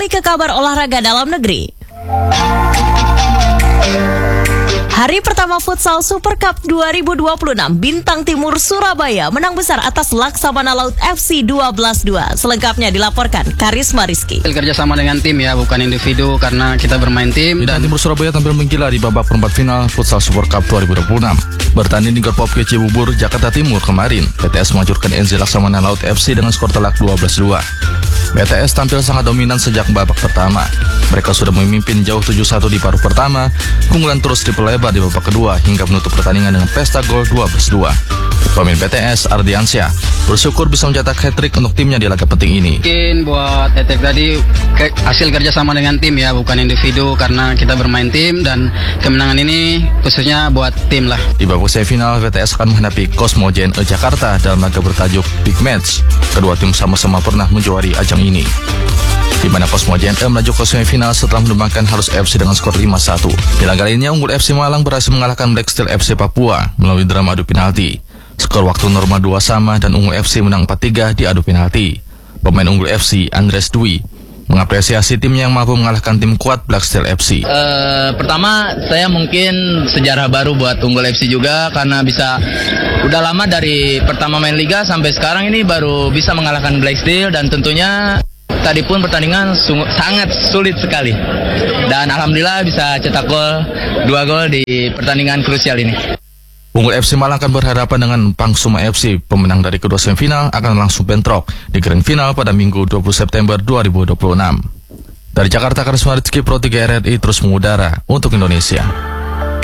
Beralih ke kabar olahraga dalam negeri. Hari pertama Futsal Super Cup 2026, Bintang Timur Surabaya menang besar atas Laksamana Laut FC 12-2. Selengkapnya dilaporkan Karisma Rizky. Kerja sama dengan tim ya, bukan individu karena kita bermain tim. Bintang Timur Surabaya tampil menggila di babak perempat final Futsal Super Cup 2026. Bertanding di Gor Popke Cibubur, Jakarta Timur kemarin, BTS menghancurkan NZ Laksamana Laut FC dengan skor telak 12-2. BTS tampil sangat dominan sejak babak pertama. Mereka sudah memimpin jauh 7-1 di paruh pertama, keunggulan terus diperlebar di babak kedua hingga menutup pertandingan dengan pesta gol 12-2. Pemain BTS, Ardiansyah, bersyukur bisa mencetak hat-trick untuk timnya di laga penting ini. Mungkin buat hat-trick tadi hasil kerjasama dengan tim ya, bukan individu karena kita bermain tim, dan kemenangan ini khususnya buat tim lah. Di babak semifinal, BTS akan menghadapi Cosmo JNE Jakarta dalam laga bertajuk Big Match. Kedua tim sama-sama pernah menjuari ajang ini, di mana Cosmo JNE melaju ke semifinal setelah menumbangkan Halus FC dengan skor 5-1. Di laga lainnya, Unggul FC Malang berhasil mengalahkan Black Steel FC Papua melalui drama adu penalti. Skor waktu normal 2 sama dan Unggul FC menang 4-3 di adu penalti. Pemain Unggul FC, Andres Dwi, mengapresiasi tim yang mampu mengalahkan tim kuat Black Steel FC. Pertama, saya mungkin sejarah baru buat Unggul FC juga karena bisa udah lama dari pertama main liga sampai sekarang ini baru bisa mengalahkan Black Steel, dan tentunya tadi pun pertandingan sangat sulit sekali. Dan alhamdulillah bisa cetak gol 2 gol di pertandingan krusial ini. Unggul FC Malang akan berhadapan dengan Pangsuma FC. Pemenang dari kedua semifinal akan langsung bentrok di Grand Final pada Minggu 20 September 2026. Dari Jakarta, Karisma Rizky, Pro 3 RRI terus mengudara untuk Indonesia.